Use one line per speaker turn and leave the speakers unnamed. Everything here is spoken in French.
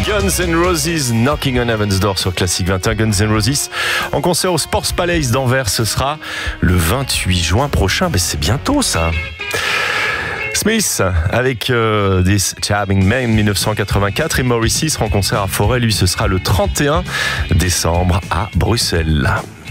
Guns N' Roses, Knocking on Heaven's Door sur Classic 21. Guns N' Roses en concert au Sports Palace d'Anvers, ce sera le 28 juin prochain. Mais c'est bientôt ça. Smith avec This Charming Man 1984 et Morrissey sera en concert à Forêt. Lui, ce sera le 31 décembre à Bruxelles.